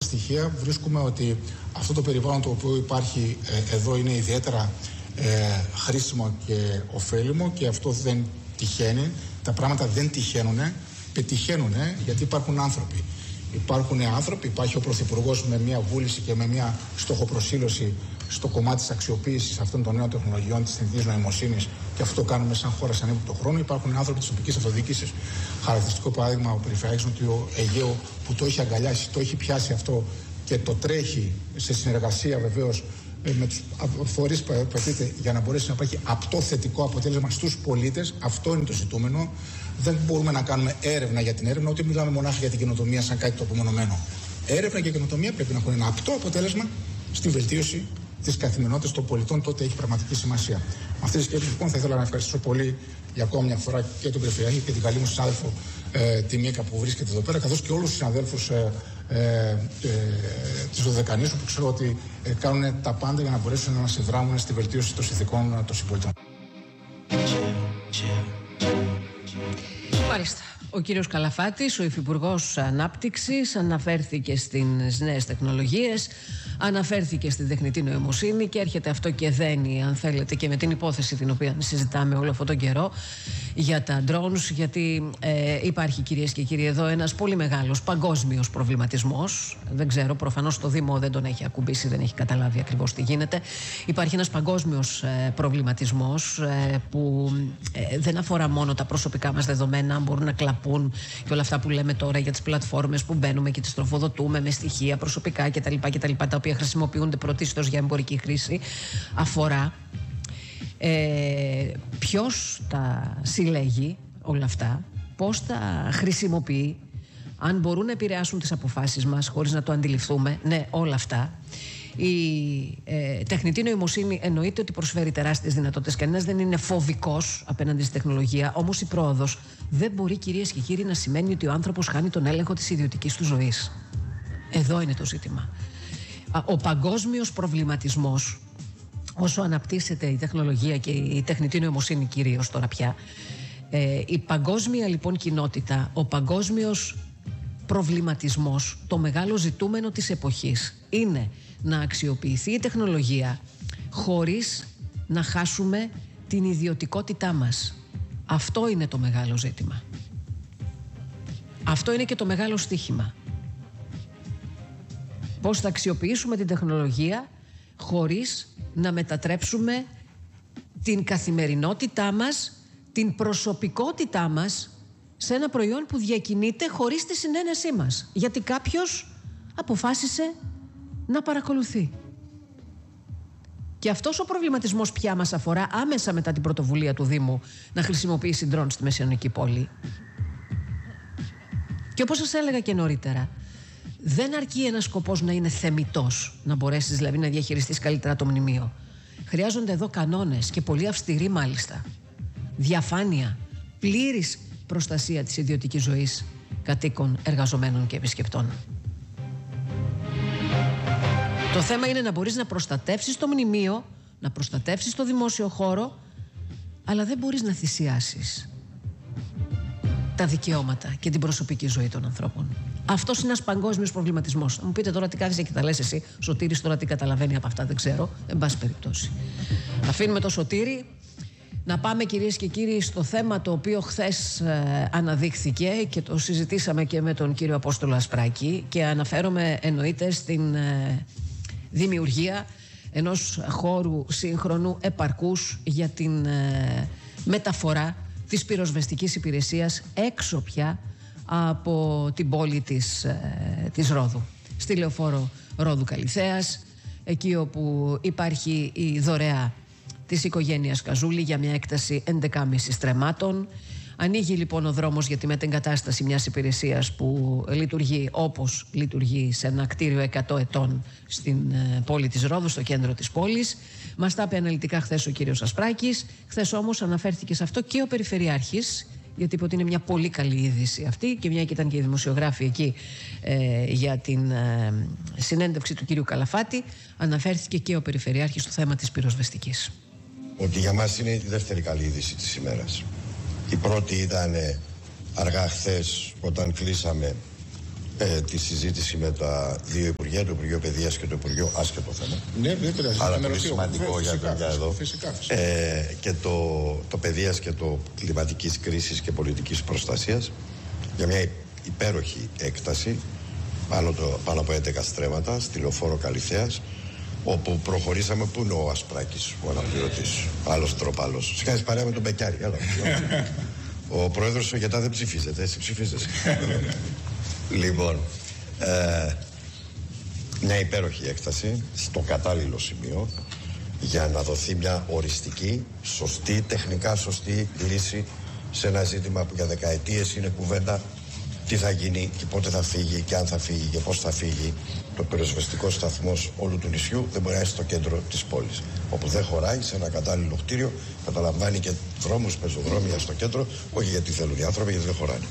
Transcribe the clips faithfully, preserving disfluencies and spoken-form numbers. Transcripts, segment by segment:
στοιχεία βρίσκουμε ότι αυτό το περιβάλλον το οποίο υπάρχει ε, εδώ είναι ιδιαίτερα ε, χρήσιμο και ωφέλιμο και αυτό δεν τυχαίνει. Τα πράγματα δεν τυχαίνουν, πετυχαίνουν γιατί υπάρχουν άνθρωποι. Υπάρχουν άνθρωποι, υπάρχει ο Πρωθυπουργός με μια βούληση και με μια στοχοπροσήλωση στο κομμάτι της αξιοποίησης αυτών των νέων τεχνολογιών της τεχνητής νοημοσύνης και αυτό το κάνουμε σαν χώρα σαν ύποπτο χρόνο. Υπάρχουν άνθρωποι της τοπικής αυτοδιοίκησης. Χαρακτηριστικό παράδειγμα, ο Περιφερειάρχης Νοτιού Αιγαίου που το έχει αγκαλιάσει, το έχει πιάσει αυτό και το τρέχει σε συνεργασία βεβαίως με τους φορείς που απαιτείται για να μπορέσει να υπάρχει απτό θετικό αποτέλεσμα στους πολίτες. Αυτό είναι το ζητούμενο. Δεν μπορούμε να κάνουμε έρευνα για την έρευνα, ούτε μιλάμε μονάχα για την καινοτομία σαν κάτι το απομονωμένο. Έρευνα και καινοτομία πρέπει να έχουν ένα απτό αποτέλεσμα στη βελτίωση της καθημερινότητας των πολιτών, τότε έχει πραγματική σημασία. Με αυτή τη σκέψη, λοιπόν, θα ήθελα να ευχαριστήσω πολύ για ακόμη μια φορά και τον Περιφερειάρχη και την καλή μου συνάδελφο ε, τη Μίκα που βρίσκεται εδώ πέρα, καθώς και όλους τους συναδέλφους ε, ε, ε, της Δωδεκανήσου που ξέρω ότι ε, κάνουν τα πάντα για να μπορέσουν να συνδράμουν στη βελτίωση των συνθηκών των συμπολιτών. Μάλιστα. Ο κύριος Καλαφάτης, ο Υφυπουργός Ανάπτυξης, αναφέρθηκε στις νέες τεχνολογίες, αναφέρθηκε στην τεχνητή νοημοσύνη και έρχεται αυτό και δένει, αν θέλετε, και με την υπόθεση την οποία συζητάμε όλο αυτόν τον καιρό για τα drones, γιατί ε, υπάρχει, κυρίες και κύριοι, εδώ ένας πολύ μεγάλος παγκόσμιος προβληματισμός. Δεν ξέρω, προφανώς το Δήμο δεν τον έχει ακουμπήσει, δεν έχει καταλάβει ακριβώς τι γίνεται. Υπάρχει ένας παγκόσμιος ε, προβληματισμός ε, που ε, δεν αφορά μόνο τα προσωπικά μας δεδομένα, μπορούν να κλαπούν και όλα αυτά που λέμε τώρα για τις πλατφόρμες που μπαίνουμε και τις τροφοδοτούμε με στοιχεία προσωπικά κτλ. κτλ τα οποία χρησιμοποιούνται πρωτίστως για εμπορική χρήση. Αφορά ε, ποιος τα συλλέγει όλα αυτά, πώς τα χρησιμοποιεί, αν μπορούν να επηρεάσουν τις αποφάσεις μας χωρίς να το αντιληφθούμε. Ναι, όλα αυτά. Η ε, τεχνητή νοημοσύνη εννοείται ότι προσφέρει τεράστιες δυνατότητες. Κανένας δεν είναι φοβικός απέναντι στη τεχνολογία. Όμως η πρόοδος δεν μπορεί, κυρίες και κύριοι, να σημαίνει ότι ο άνθρωπος χάνει τον έλεγχο της ιδιωτικής του ζωής. Εδώ είναι το ζήτημα. Ο παγκόσμιος προβληματισμός, όσο αναπτύσσεται η τεχνολογία και η τεχνητή νοημοσύνη κυρίως τώρα πια, ε, η παγκόσμια λοιπόν κοινότητα, ο παγκόσμιος προβληματισμός, το μεγάλο ζητούμενο της εποχής είναι να αξιοποιηθεί η τεχνολογία χωρίς να χάσουμε την ιδιωτικότητά μας. Αυτό είναι το μεγάλο ζήτημα. Αυτό είναι και το μεγάλο στοίχημα. Πώς θα αξιοποιήσουμε την τεχνολογία χωρίς να μετατρέψουμε την καθημερινότητά μας, την προσωπικότητά μας σε ένα προϊόν που διακινείται χωρίς τη συνένεσή μας. Γιατί κάποιος αποφάσισε να παρακολουθεί. Και αυτός ο προβληματισμός πια μας αφορά άμεσα μετά την πρωτοβουλία του Δήμου να χρησιμοποιήσει ντρόουν στη Μεσαιωνική πόλη. Και όπως σας έλεγα και νωρίτερα, δεν αρκεί ένας σκοπός να είναι θεμιτός, να μπορέσεις δηλαδή να διαχειριστείς καλύτερα το μνημείο. Χρειάζονται εδώ κανόνες και πολύ αυστηροί μάλιστα. Διαφάνεια, πλήρης προστασία της ιδιωτικής ζωής κατοίκων, εργαζομένων και επισκεπτών. Το θέμα είναι να μπορείς να προστατεύσεις το μνημείο, να προστατεύσεις το δημόσιο χώρο, αλλά δεν μπορείς να θυσιάσεις τα δικαιώματα και την προσωπική ζωή των ανθρώπων. Αυτός είναι ένας παγκόσμιος προβληματισμός. Θα μου πείτε τώρα τι κάθεσαι και τα λες εσύ. Σωτήρης τώρα τι καταλαβαίνει από αυτά, δεν ξέρω. Εν πάση περιπτώσει. Αφήνουμε το Σωτήρη. Να πάμε, κυρίες και κύριοι, στο θέμα το οποίο χθες ε, αναδείχθηκε και το συζητήσαμε και με τον κύριο Απόστολο Ασπράκη, και αναφέρομαι εννοείται στην ε, δημιουργία ενός χώρου σύγχρονου επαρκούς για την ε, μεταφορά της πυροσβεστικής υπηρεσίας έξω πια από την πόλη της, ε, της Ρόδου, στη λεωφόρο Ρόδου Καλιθέας, εκεί όπου υπάρχει η δωρεά της οικογένειας Καζούλη για μια έκταση έντεκα κόμμα πέντε στρεμμάτων. Ανοίγει λοιπόν ο δρόμος για τη μετεγκατάσταση μιας υπηρεσίας που λειτουργεί όπως λειτουργεί σε ένα κτίριο εκατό ετών στην πόλη της Ρόδου, στο κέντρο της πόλης. Μας τα είπε αναλυτικά χθες ο κύριος Ασπράκης. Χθες όμως αναφέρθηκε σε αυτό και ο Περιφερειάρχης, γιατί είπε ότι είναι μια πολύ καλή είδηση αυτή, και μια και ήταν και οι δημοσιογράφοι εκεί ε, για την ε, συνέντευξη του κύριου Καλαφάτη, αναφέρθηκε και ο Περιφερειάρχης στο θέμα της πυροσβεστικής. Ότι για μας είναι η δεύτερη καλή είδηση της ημέρας. Η πρώτη ήταν αργά χθες όταν κλείσαμε ε, τη συζήτηση με τα δύο Υπουργεία, το Υπουργείο Παιδείας και το Υπουργείο, άσχετο θέμα. Ναι, δεν πειράζει. Άρα πολύ σημαντικό για το εδώ. Φυσικά, φυσικά. Ε, και το, το Παιδείας και το κλιματικής κρίσης και πολιτικής προστασίας για μια υπέροχη έκταση πάνω, το, πάνω από έντεκα στρέμματα στη Λεωφόρο Καλυθέας, όπου προχωρήσαμε. Πού είναι ο Ασπράκης, ο αναπληρωτής, άλλος τροπάλος. Σκάζεις παρέα με τον Μπεκιάρη. Ο πρόεδρος ο Γετά δεν ψηφίζεται, εσύ ψηφίζεσαι. Λοιπόν, ε, μια υπέροχη έκταση στο κατάλληλο σημείο για να δοθεί μια οριστική, σωστή, τεχνικά σωστή λύση σε ένα ζήτημα που για δεκαετίες είναι κουβέντα τι θα γίνει και πότε θα φύγει και αν θα φύγει και πώς θα φύγει. Το πυροσβεστικό σταθμός όλου του νησιού δεν μπορεί να είναι στο κέντρο της πόλης, όπου δεν χωράει σε ένα κατάλληλο κτίριο, καταλαμβάνει και δρόμους, πεζοδρόμια στο κέντρο, όχι γιατί θέλουν οι άνθρωποι, γιατί δεν χωράνε.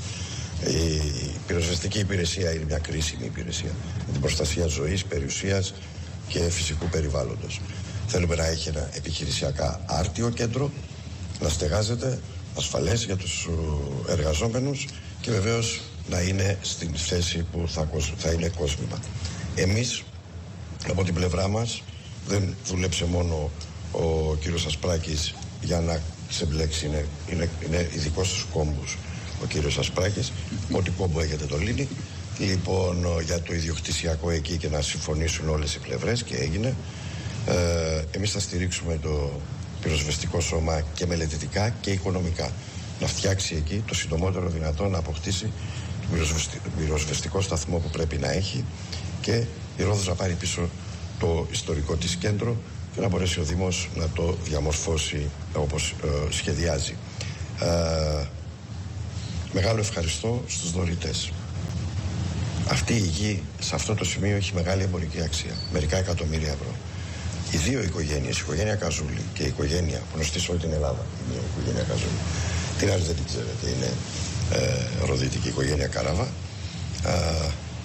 Η πυροσβεστική υπηρεσία είναι μια κρίσιμη υπηρεσία για την προστασία ζωής, περιουσίας και φυσικού περιβάλλοντος. Θέλουμε να έχει ένα επιχειρησιακά άρτιο κέντρο, να στεγάζεται, ασφαλές για τους εργαζόμενους και βεβαίως να είναι στην θέση που θα, θα είναι κόσμημα. Εμείς, από την πλευρά μας, δεν δούλεψε μόνο ο κύριος Ασπράκης για να ξεμπλέξει, είναι, είναι, είναι ειδικός στους κόμπους ο κύριος Ασπράκης, ό,τι κόμπο έχετε το λύνει. Λοιπόν, για το ιδιοκτησιακό εκεί και να συμφωνήσουν όλες οι πλευρές και έγινε. Ε, εμείς θα στηρίξουμε το πυροσβεστικό σώμα και μελετητικά και οικονομικά. Να φτιάξει εκεί το συντομότερο δυνατό, να αποκτήσει τον πυροσβεστι... πυροσβεστικό σταθμό που πρέπει να έχει και η Ρόδος να πάρει πίσω το ιστορικό της κέντρο και να μπορέσει ο Δήμος να το διαμορφώσει όπως ε, σχεδιάζει. Ε, μεγάλο ευχαριστώ στους δωρητές. Αυτή η γη σε αυτό το σημείο έχει μεγάλη εμπορική αξία, μερικά εκατομμύρια ευρώ. Οι δύο οικογένειες, η οικογένεια Καζούλη και η οικογένεια γνωστή σε όλη την Ελλάδα, η μία οικογένεια Καζούλη, την άλλη δεν την ξέρετε, είναι ε, ροδίτικη οικογένεια Καράβα. Ε,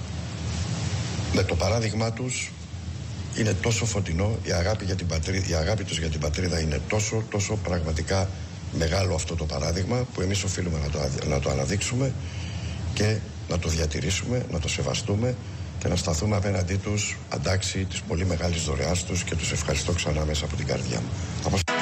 με το παράδειγμά τους είναι τόσο φωτεινό, η αγάπη, για την πατρίδα, η αγάπη τους για την πατρίδα είναι τόσο, τόσο πραγματικά μεγάλο αυτό το παράδειγμα που εμείς οφείλουμε να το, να το αναδείξουμε και να το διατηρήσουμε, να το σεβαστούμε και να σταθούμε απέναντί τους αντάξει της πολύ μεγάλης δωρεάς τους και τους ευχαριστώ ξανά μέσα από την καρδιά μου.